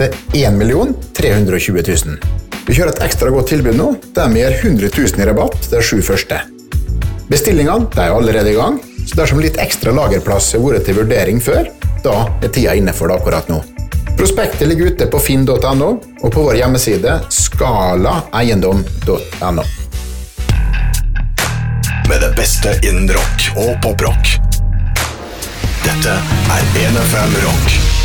til 1 320 000. Vi kjører et ekstra godt tilbud nå, der vi gir 100 000 i rabatt til de 7 første. Bestillingene de er allerede i gang, så dersom litt ekstra lagerplass har vært til vurdering før, da er tida inne for det akkurat nå. Prospektet ligger ute på finn.no og på vår hjemmeside skalaeiendom.no. Med det beste innen rock og poprock. Dette er NFM Rock.